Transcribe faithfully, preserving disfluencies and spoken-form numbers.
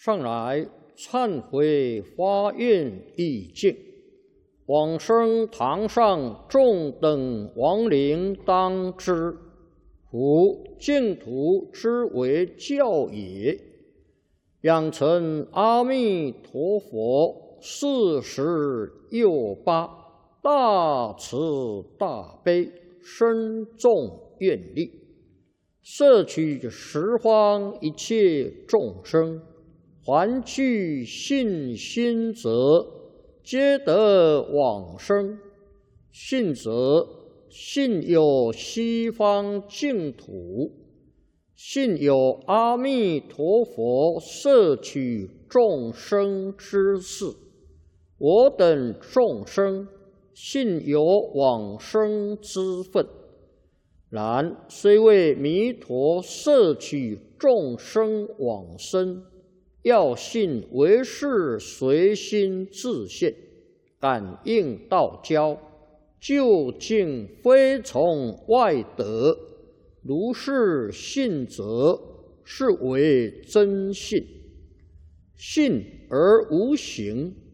上来忏悔发愿意境，往生堂上众等亡灵当知，夫净土之为教也。养成阿弥陀佛四十又八大慈大悲深重愿力，摄取十方一切众生，还具信心者，皆得往生。信则信有西方净土，信有阿弥陀佛摄取众生之事。我等众生信有往生之分，然虽为弥陀摄取众生往生，要信为是随心自现，感应道交，究竟非从外得。如是信则，是为真信。信而无行，